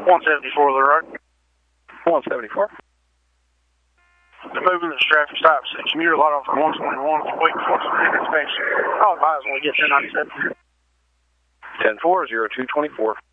174 the road. 174. They're moving this traffic stop section. You're light off at 121 for waiting for some inspection. I'll advise when we get to 97. 10-4, 0224.